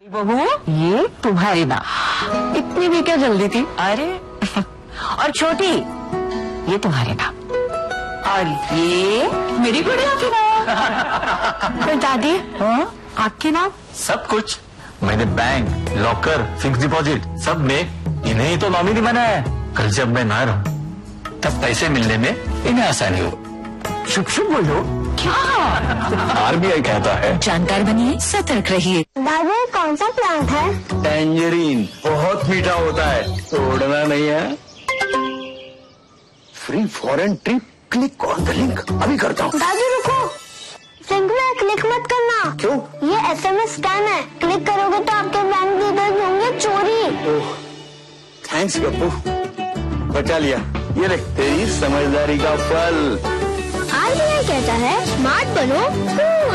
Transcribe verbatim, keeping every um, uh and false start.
बहू, ये तुम्हारी ना, इतनी भी क्या जल्दी थी? अरे और छोटी, ये तुम्हारे नाम, और ये मेरी गुड़िया के नाम। दादी, हाँ आपके नाम? सब कुछ मैंने बैंक, लॉकर, फिक्स डिपॉजिट सब में इन्हें ही तो नॉमिनी बनाया है। कल जब मैं ना रहूं तब पैसे मिलने में इन्हें आसानी हो। शुभ शुभ बोलो। क्या? आरबीआई कहता है जानकार बनिए, सतर्क रहिए। दादा कौन सा प्लांट है? टैंजरीन, बहुत मीठा होता है, तोड़ना नहीं है। Free foreign trip, click on the link, अभी करता हूँ। दादी रुको, लिंक में क्लिक मत करना। क्यों? ये एसएमएस स्कैम है, क्लिक करोगे तो आपके बैंक डिटेल्स होंगे चोरी। ओह, थैंक्स गप्पू, बचा लिया। ये ले तेरी समझदारी का फल। आरबीआई कहता है स्मार्ट बनो।